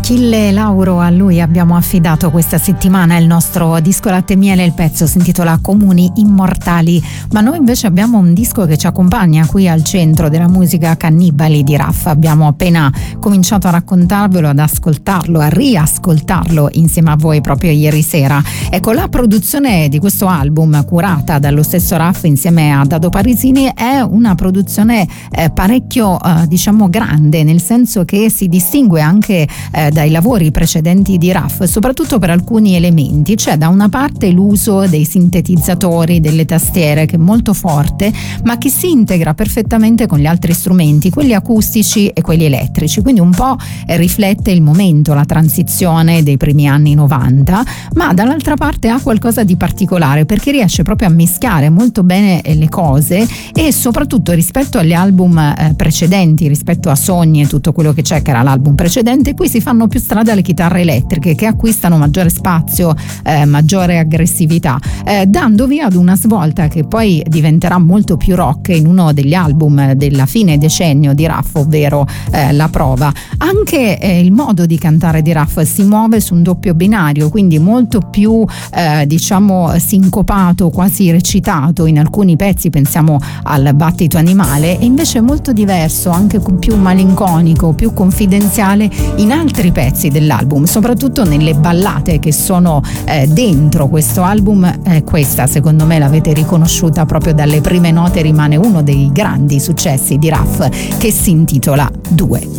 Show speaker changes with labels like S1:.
S1: Achille Lauro, a lui abbiamo affidato questa settimana il nostro disco Latte e Miele. Il pezzo si intitola Comuni Immortali, ma noi invece abbiamo un disco che ci accompagna qui al centro della musica, Cannibali di Raff. Abbiamo appena cominciato a raccontarvelo, ad ascoltarlo, a riascoltarlo insieme a voi proprio ieri sera. Ecco, la produzione di questo album, curata dallo stesso Raff insieme a Dado Parisini, è una produzione parecchio diciamo grande, nel senso che si distingue anche dai lavori precedenti di Raff, soprattutto per alcuni elementi. C'è da una parte l'uso dei sintetizzatori, delle tastiere, che è molto forte, ma che si integra perfettamente con gli altri strumenti, quelli acustici e quelli elettrici, quindi un po' riflette il momento, la transizione dei primi anni 90, ma dall'altra parte ha qualcosa di particolare, perché riesce proprio a mischiare molto bene le cose, e soprattutto rispetto agli album precedenti, rispetto a Sogni e tutto quello che c'è, che era l'album precedente, qui si fanno più strada le chitarre elettriche, che acquistano maggiore spazio, maggiore aggressività, dando via ad una svolta che poi diventerà molto più rock in uno degli album della fine decennio di Raff, ovvero La Prova. Anche il modo di cantare di Raff si muove su un doppio binario, quindi molto più diciamo sincopato, quasi recitato in alcuni pezzi, pensiamo al Battito Animale, e invece molto diverso, anche più malinconico, più confidenziale in altri pezzi dell'album, soprattutto nelle ballate che sono dentro questo album. Questa secondo me l'avete riconosciuta proprio dalle prime note, rimane uno dei grandi successi di Raff, che si intitola 2.